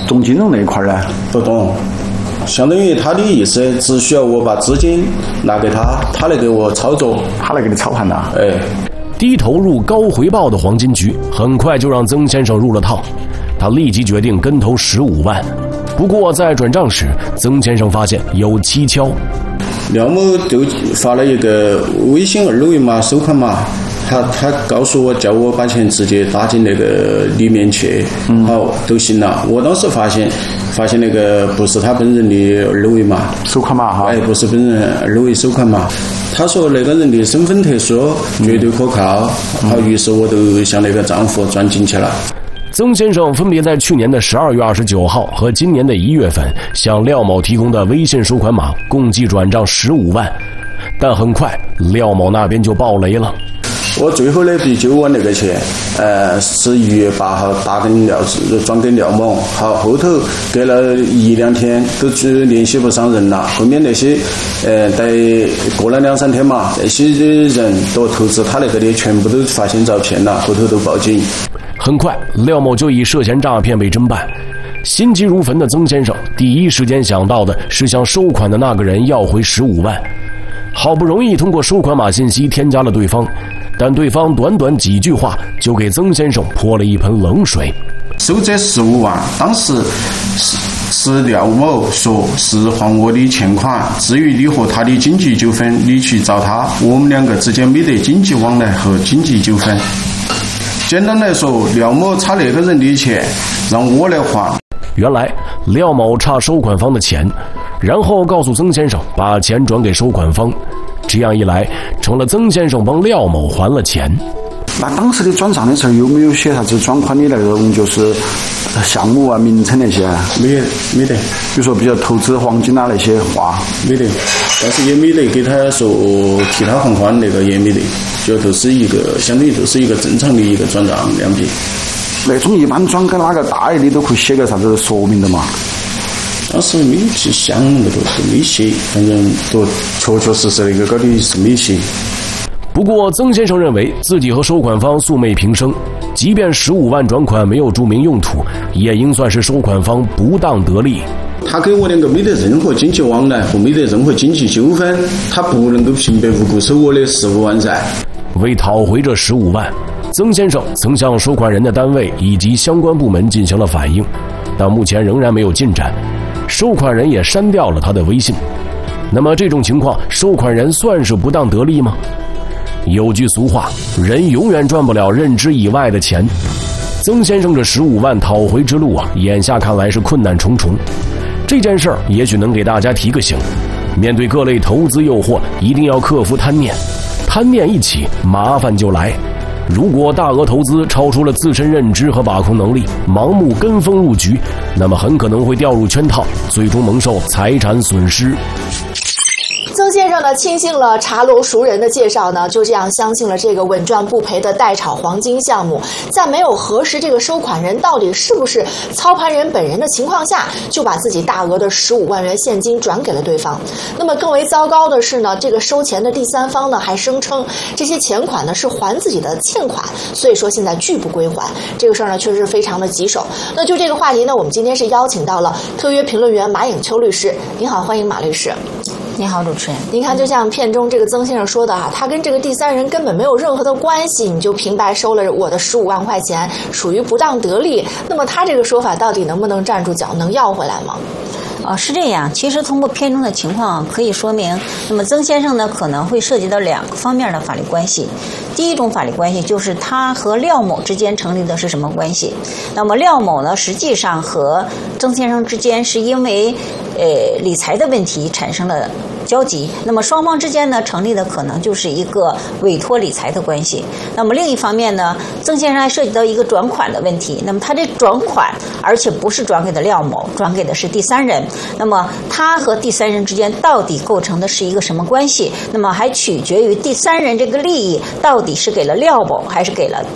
懂金融那一块呢？ 不懂，相当于他的意思，只需要我把资金拿给他，他来给我操作， 他来给你操盘的。 哎， 低投入高回报的黄金局很快就让曾先生入了套，他立即决定跟投15万。不过在转账时，曾先生发现有蹊跷。 廖某就发了一个微信2维码收款码，他告诉我叫我把钱直接打进那个里面去，好都行了。我当时发现那个不是他本人的2维码收款码哈， 哎，不是本人2维收款码。他说那个人的身份特殊，绝对可靠。好，于是我都向那个账户转进去了。 曾先生分别在去年的12月29号和今年的1月份向廖某提供的微信收款码共计转账15万，但很快廖某那边就爆雷了。 我最后那笔9万那个钱，是1月8号转给廖某，好，后头隔了1-2天都联系不上人了。后面那些在过了2-3天嘛，那些人都投资他那个的全部都发现遭骗了，后头都报警。 很快，廖某就以涉嫌诈骗被侦办。心急如焚的曾先生第一时间想到的是向收款的那个人要回15万，好不容易通过收款码信息添加了对方，但对方短短几句话就给曾先生泼了一盆冷水。 收这15万，当时是廖某说是还我的欠款，至于你和他的经济纠纷，你去找他，我们2个之间没得经济往来和经济纠纷。简单来说，廖某差那个人的钱，让我来还。 原来廖某差收款方的钱，然后告诉曾先生把钱转给收款方，这样一来成了曾先生帮廖某还了钱。 那当时的转账的时候有没有写啥子转款的那种就是项目啊、名称那些啊？ 没得。 比如说比较投资黄金啊那些话， 没得。但是也没得给他说替他还款，那个也没得，就都是一个相当于都是一个正常的一个转账2笔。 那种一般转给哪个大爷的都会写个啥子说明的嘛？ 当时没去想那个都没写，反正都确实那个搞的是没写。 不过曾先生认为自己和收款方素昧平生，即便15万转款没有注明用途，也应算是收款方不当得利。 他给我2个没得任何经济往来和没得任何经济纠纷，他不能够平白无故收我的15万噻。 为讨回这15万，曾先生曾向收款人的单位以及相关部门进行了反映，但目前仍然没有进展，收款人也删掉了他的微信。那么这种情况，收款人算是不当得利吗？有句俗话，人永远赚不了认知以外的钱。曾先生这15万讨回之路眼下看来是困难重重。这件事儿也许能给大家提个醒，面对各类投资诱惑，一定要克服贪念，贪念一起，麻烦就来。如果大额投资超出了自身认知和把控能力，盲目跟风入局，那么很可能会掉入圈套，最终蒙受财产损失。 曾先生呢，轻信了茶楼熟人的介绍呢，就这样相信了这个稳赚不赔的代炒黄金项目，在没有核实这个收款人到底是不是操盘人本人的情况下，就把自己大额的15万元现金转给了对方。那么更为糟糕的是呢，这个收钱的第三方呢，还声称这些钱款呢是还自己的欠款，所以说现在拒不归还。这个事儿呢，确实非常的棘手。那就这个话题呢，我们今天是邀请到了特约评论员马颖秋律师。您好，欢迎马律师。 你好，主持人。 您看，就像片中这个曾先生说的他跟这个第三人根本没有任何的关系，你就平白收了我的15万块钱，属于不当得利。那么他这个说法到底能不能站住脚，能要回来吗？ 是这样。其实通过片中的情况可以说明，那么曾先生呢可能会涉及到2个方面的法律关系。第一种法律关系就是他和廖某之间成立的是什么关系？那么廖某呢，实际上和曾先生之间是因为理财的问题产生了交集，那么双方之间呢成立的可能就是一个委托理财的关系。那么另一方面呢，曾先生还涉及到一个转款的问题，那么他这转款而且不是转给的廖某，转给的是第三人，那么他和第三人之间到底构成的是一个什么关系，那么还取决于第三人这个利益到底是给了廖某还是给了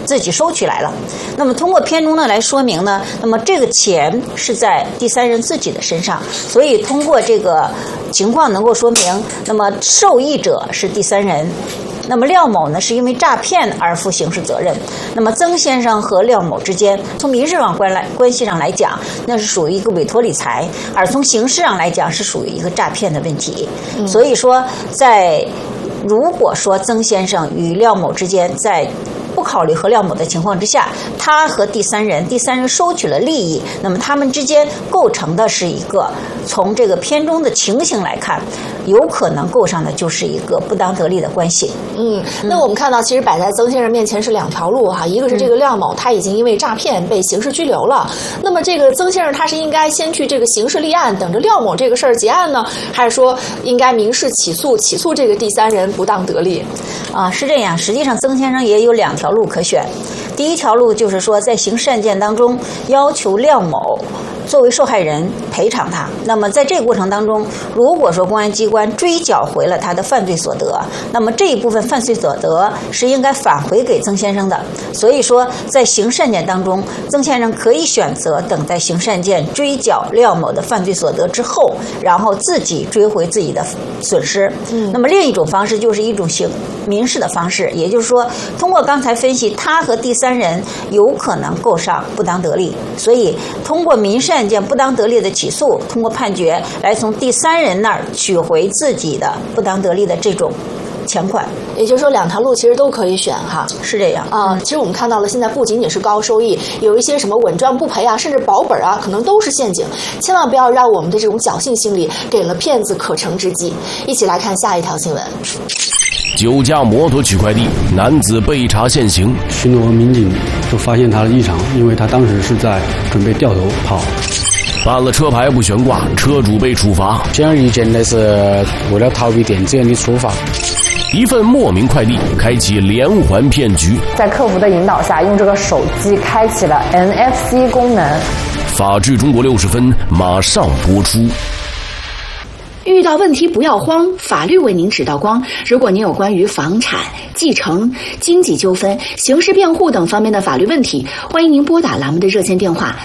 自己收取来了。那么通过片中呢来说明呢，那么这个钱是在第三人自己的身上，所以通过这个情况能够说明，那么受益者是第三人。那么廖某呢，是因为诈骗而负刑事责任。那么曾先生和廖某之间，从民事上关系上来讲，那是属于一个委托理财；而从刑事上来讲，是属于一个诈骗的问题。所以说，如果说曾先生与廖某之间在不考虑和廖某的情况之下，他和第三人收取了利益，那么他们之间构成的是一个，从这个片中的情形来看，有可能构上的就是一个不当得利的关系。 那我们看到，其实摆在曾先生面前是两条路哈，一个是这个廖某他已经因为诈骗被刑事拘留了，那么这个曾先生他是应该先去这个刑事立案，等着廖某这个事儿结案呢，还是说应该民事起诉这个第三人不当得利？ 是这样，实际上曾先生也有两条路可选。第一条路就是说，在刑事案件当中要求廖某作为受害人赔偿他。那么在这个过程当中，如果说公安机关追缴回了他的犯罪所得，那么这一部分犯罪所得是应该返回给曾先生的。所以说，在刑事案件当中，曾先生可以选择等待刑事案件追缴廖某的犯罪所得之后，然后自己追回自己的损失。那么另一种方式就是一种民事的方式，也就是说，通过刚才分析，他和第三人有可能构上不当得利，所以通过民事案件不当得利的起诉，通过判决来从第三人那儿取回自己的不当得利的这种钱款。 也就是说，两条路其实都可以选哈。 是这样其实我们看到了，现在不仅仅是高收益，有一些什么稳赚不赔啊，甚至保本啊，可能都是陷阱。千万不要让我们的这种侥幸心理给了骗子可乘之机。一起来看下一条新闻。 酒驾摩托取快递，男子被查现行。 巡逻民警就发现他的异常，因为他当时是在准备掉头跑。 办了车牌不悬挂，车主被处罚。 显而易见的是为了逃避电子烟的处罚。 一份莫名快递开启连环骗局， 在客服的引导下，用这个手机开启了 NFC 功能。 法治中国60分马上播出。 遇到问题不要慌，法律为您指道光。如果您有关于房产、继承、经济纠纷、刑事辩护等方面的法律问题，欢迎您拨打栏目的热线电话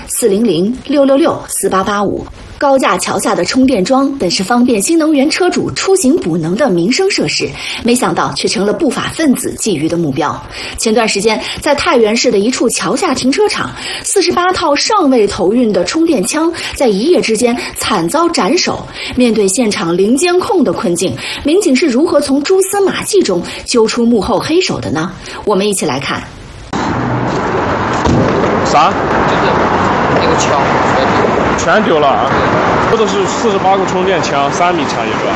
400-666-4885。高架桥下的充电桩本是方便新能源车主出行补能的民生设施，没想到却成了不法分子觊觎的目标。前段时间，在太原市的一处桥下停车场，48套尚未投运的充电枪在一夜之间惨遭斩首。面对现场零监控的困境，民警是如何从蛛丝马迹中揪出幕后黑手的呢？我们一起来看。 啥？就是那个枪全丢了啊！这都是48个充电枪，3米长一个。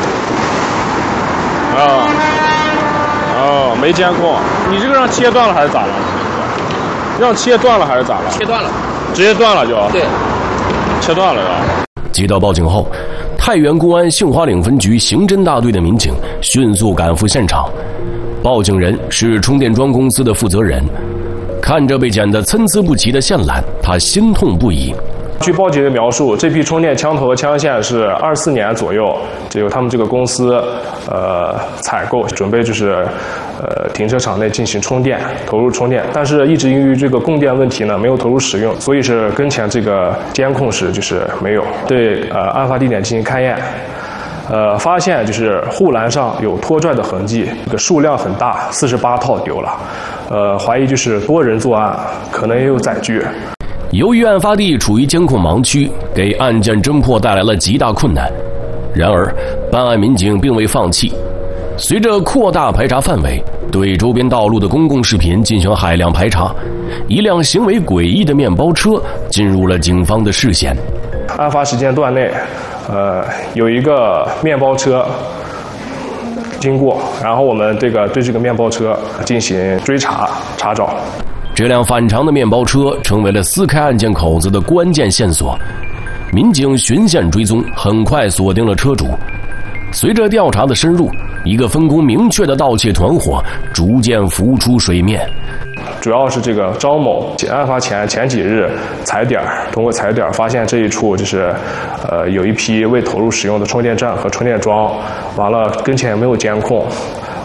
没监控。你这个让切断了还是咋了？让切断了还是咋了？ 切断了， 直接断了就。 对， 切断了呀。 接到报警后，太原公安杏花岭分局刑侦大队的民警迅速赶赴现场。报警人是充电桩公司的负责人，看着被剪得参差不齐的线缆，他心痛不已。 据报警人描述，这批充电枪头和枪线是24年左右，就由他们这个公司采购，准备就是停车场内进行充电，投入充电，但是一直由于这个供电问题呢，没有投入使用，所以是跟前这个监控室就是没有。对案发地点进行勘验。发现就是护栏上有拖拽的痕迹，这个数量很大，48套丢了。怀疑就是多人作案，可能也有载具。 由于案发地处于监控盲区，给案件侦破带来了极大困难。然而，办案民警并未放弃，随着扩大排查范围，对周边道路的公共视频进行海量排查，一辆行为诡异的面包车进入了警方的视线。 案发时间段内，有一个面包车经过，然后我们对这个面包车进行追查查找。 这辆反常的面包车成为了撕开案件口子的关键线索。民警循线追踪，很快锁定了车主。随着调查的深入，一个分工明确的盗窃团伙逐渐浮出水面。 主要是这个张某，案发前几日踩点，通过踩点发现这一处就是有一批未投入使用的充电站和充电桩，完了跟前也没有监控，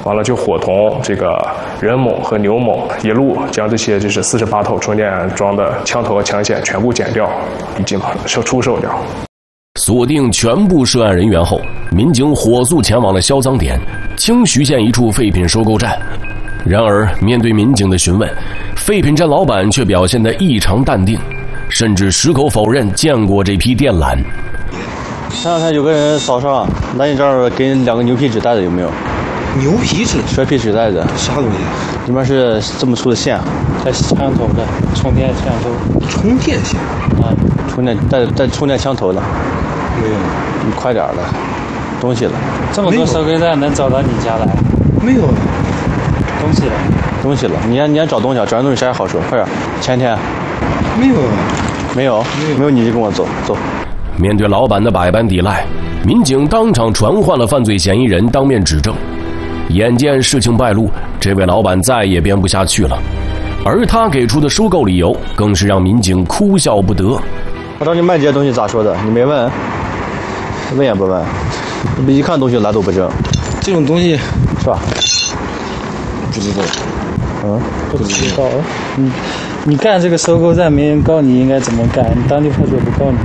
完了就伙同这个任某和刘某一路将这些就是48套充电桩的枪头和枪线全部剪掉，以及出售掉。 锁定全部涉案人员后，民警火速前往了销赃点清徐县一处废品收购站。然而，面对民警的询问，废品站老板却表现得异常淡定，甚至矢口否认见过这批电缆。 前两天有个人早上拿你这儿给2个牛皮纸袋子，有没有？ 牛皮纸、 蛇皮纸袋子， 啥东西？ 里面是这么粗的线， 带枪头的充电枪头。 充电线？ 啊，充电带充电枪头的。 没有。 你快点了，东西了。 这么多收购站能找到你家来？ 没有。 东西了。 你先找东西，找完东西谁还好说？快点，前天。没有，你就跟我走。 面对老板的百般抵赖，民警当场传唤了犯罪嫌疑人当面指证。眼见事情败露，这位老板再也编不下去了，而他给出的收购理由更是让民警哭笑不得。 我找你卖这些东西咋说的？你没问？问也不问，一看东西来都不正。 这种东西是吧？ 不知道。 不知道。你干这个收购站没人告你，应该怎么干？你当地派出所不告你。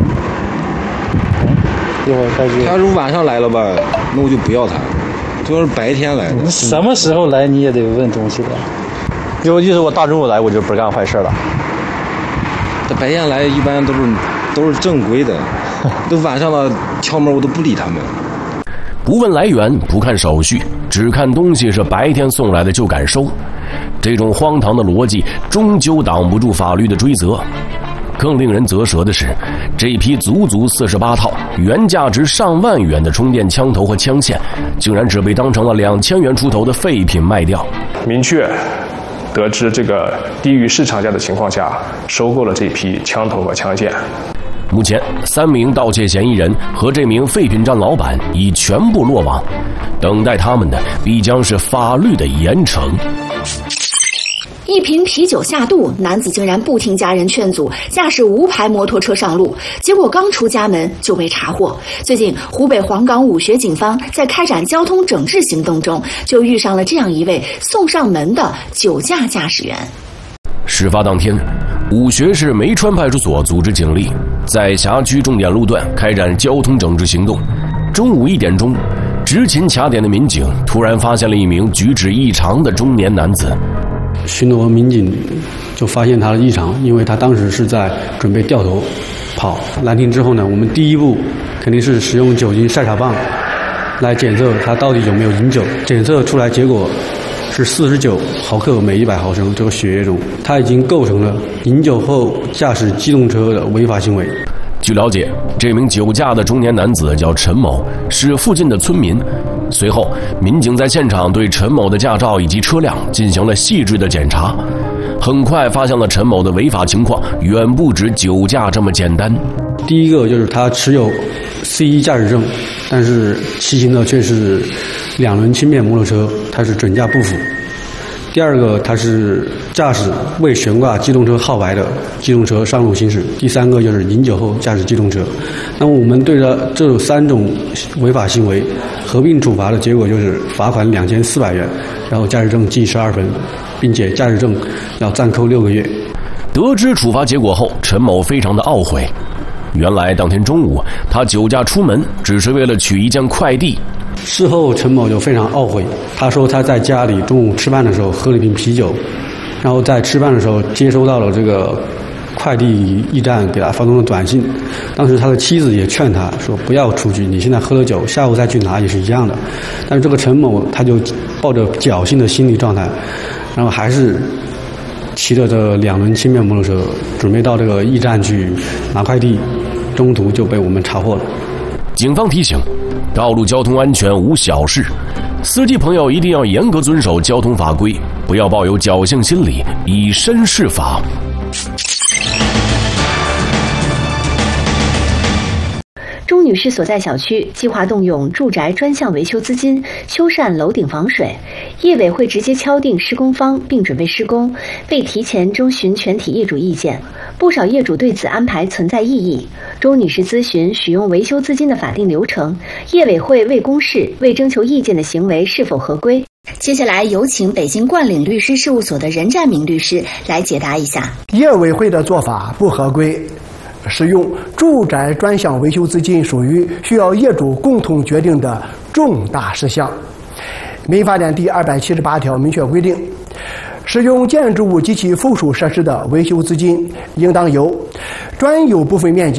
一会儿开局。 他如果晚上来了吧，那我就不要他。主要是白天来的。 你什么时候来你也得问东西的。 有意思，我大中午来我就不是干坏事了。 他白天来一般都是正规的，都晚上了敲门我都不理他们。 不问来源，不看手续，只看东西是白天送来的就敢收，这种荒唐的逻辑终究挡不住法律的追责。更令人啧舌的是，这批足48套原价值上万元的充电枪头和枪线，竟然只被当成了2000元出头的废品卖掉。 明确得知这个低于市场价的情况下，收购了这批枪头和枪线。 目前3名盗窃嫌疑人和这名废品站老板已全部落网，等待他们的必将是法律的严惩。 一瓶啤酒下肚，男子竟然不听家人劝阻，驾驶无牌摩托车上路，结果刚出家门就被查获。最近，湖北黄冈武穴警方在开展交通整治行动中，就遇上了这样一位送上门的酒驾驾驶员。 事发当天，武穴市梅川派出所组织警力在辖区重点路段开展交通整治行动。中午1点钟，执勤卡点的民警突然发现了一名举止异常的中年男子。 巡逻民警就发现他的异常，因为他当时是在准备掉头跑。拦停之后呢，我们第一步肯定是使用酒精筛查棒来检测他到底有没有饮酒。检测出来结果是49毫克每100毫升，这个血液中他已经构成了饮酒后驾驶机动车的违法行为。 据了解，这名酒驾的中年男子叫陈某，是附近的村民。随后，民警在现场对陈某的驾照以及车辆进行了细致的检查，很快发现了陈某的违法情况远不止酒驾这么简单。 第一个就是他持有 C1 驾驶证，但是骑行的却是2轮轻便摩托车，他是准驾不符。第二个，他是驾驶未悬挂机动车号牌的机动车上路行驶。第三个就是饮酒后驾驶机动车。那么我们对着这3种违法行为合并处罚的结果就是罚款2400元，然后驾驶证记12分，并且驾驶证要暂扣6个月。 得知处罚结果后，陈某非常的懊悔。原来当天中午他酒驾出门只是为了取一件快递。 事后陈某就非常懊悔，他说他在家里中午吃饭的时候喝了一瓶啤酒，然后在吃饭的时候接收到了这个快递驿站给他发送的短信。当时他的妻子也劝他说不要出去，你现在喝了酒下午再去拿也是一样的。但是这个陈某他就抱着侥幸的心理状态，然后还是骑着这2轮轻便摩托车准备到这个驿站去拿快递，中途就被我们查获了。 警方提醒，道路交通安全无小事，司机朋友一定要严格遵守交通法规，不要抱有侥幸心理，以身试法。 钟女士所在小区计划动用住宅专项维修资金修缮楼顶防水，业委会直接敲定施工方并准备施工，未提前征询全体业主意见，不少业主对此安排存在异议。钟女士咨询使用维修资金的法定流程，业委会未公示、未征求意见的行为是否合规？ 接下来有请北京冠岭律师事务所的任占明律师来解答一下。 业委会的做法不合规，使用住宅专项维修资金属于需要业主共同决定的重大事项。民法典第278条明确规定，使用建筑物及其附属设施的维修资金，应当由专有部分面积